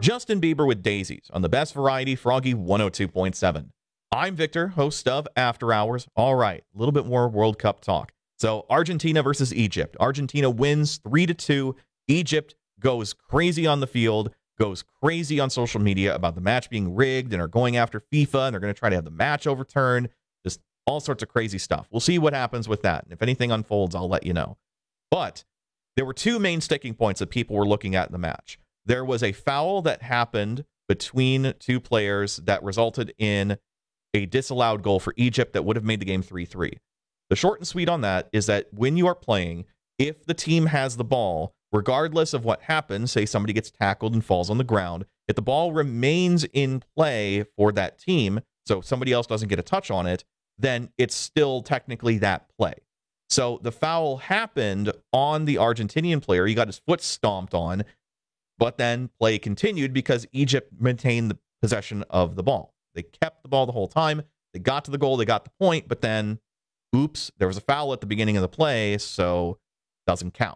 Justin Bieber with Daisies on the best variety, Froggy 102.7. I'm Victor, host of After Hours. All right, a little bit more World Cup talk. So Argentina versus Egypt. Argentina wins 3-2. Egypt goes crazy on the field, goes crazy on social media about the match being rigged, and are going after FIFA, and they're going to try to have the match overturned. Just all sorts of crazy stuff. We'll see what happens with that. And if anything unfolds, I'll let you know. But there were two main sticking points that people were looking at in the match. There was a foul that happened between two players that resulted in a disallowed goal for Egypt that would have made the game 3-3. The short and sweet on that is that when you are playing, if the team has the ball, regardless of what happens, say somebody gets tackled and falls on the ground, if the ball remains in play for that team, so somebody else doesn't get a touch on it, then it's still technically that play. So the foul happened on the Argentinian player. He got his foot stomped on, but then play continued because Egypt maintained the possession of the ball. They kept the ball the whole time. They got to the goal. They got the point, but then, oops, there was a foul at the beginning of the play, so it doesn't count.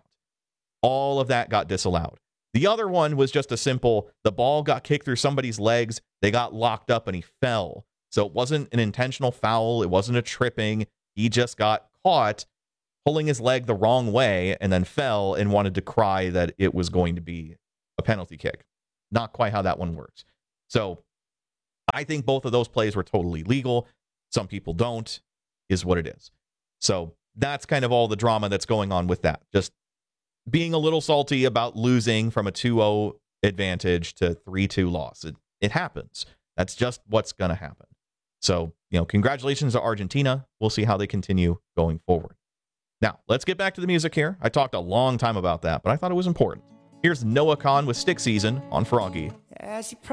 All of that got disallowed. The other one was just a simple, the ball got kicked through somebody's legs. They got locked up and he fell. So it wasn't an intentional foul. It wasn't a tripping. He just got caught pulling his leg the wrong way and then fell and wanted to cry that it was going to be a penalty kick. Not quite how that one works. So I think both of those plays were totally legal. Some people don't, is what it is. So that's kind of all the drama that's going on with that. Just being a little salty about losing from a 2-0 advantage to 3-2 loss. It happens. That's just what's going to happen. So, congratulations to Argentina. We'll see how they continue going forward. Now, let's get back to the music here. I talked a long time about that, but I thought it was important. Here's Noah Kahan with Stick Season on Froggy. As you